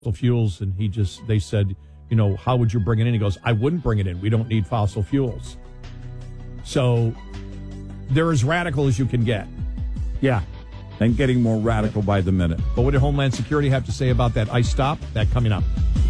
fuels, and they said, how would you bring it in? He goes, I wouldn't bring it in. We don't need fossil fuels. So they're as radical as you can get. Yeah, and getting more radical by the minute. But what did Homeland Security have to say about that ICE stop? That coming up.